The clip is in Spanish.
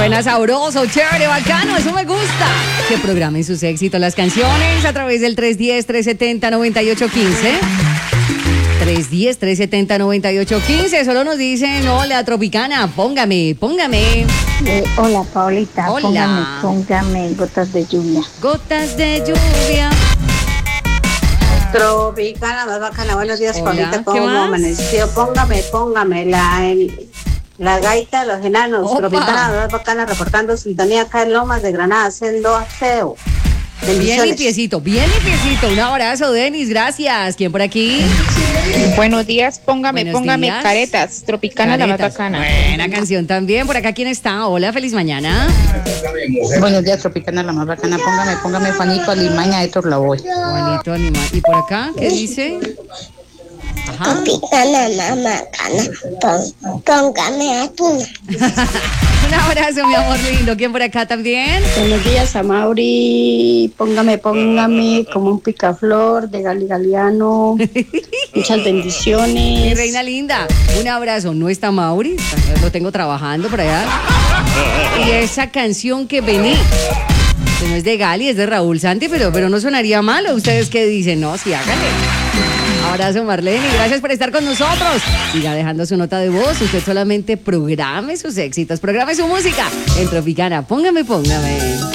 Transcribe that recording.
Suena sabroso, chévere, bacano, eso me gusta. Que programen sus éxitos, las canciones a través del 310-370-9815. 310-370-9815. Solo nos dicen, hola, Tropicana, póngame. Hola, Paulita. Hola. Póngame gotas de lluvia. Gotas de lluvia. Tropicana, más bacana. Buenos días, Hola, Paulita. ¿qué ¿Cómo más? amaneció? Póngame la gaita de los enanos. Opa. Tropicana, más bacana, reportando sintonía acá en Lomas de Granada, haciendo aseo. Bien Bendiciones. limpiecito. Un abrazo, Denis, gracias. ¿Quién por aquí? Buenos días, Buenos póngame días. Caretas, Tropicana la más Caretas. bacana. Buena canción también. Por acá, ¿quién está? Hola, feliz mañana. Buenos días, Tropicana, la más bacana. Póngame Juanito Alimaña de Torlavoy. Juanito Animal. ¿Y por acá qué dice? Ajá. Tropicana, mamá, cana, póngame atuna. Un abrazo, mi amor lindo. ¿Quién por acá también? Buenos días, Amaury. Póngame como un picaflor de Gali Galeano. Muchas Mi bendiciones. reina linda. Un abrazo. No está Mauri. Lo tengo trabajando por allá. Y esa canción que vení, que no es de Gali, es de Raúl Santi, pero no sonaría mal. ¿O ustedes qué dicen? No, sí, hágale. Abrazo, Marlene, y gracias por estar con nosotros. Siga dejando su nota de voz. Usted solamente programe sus éxitos, programe su música en Tropicana. Póngame.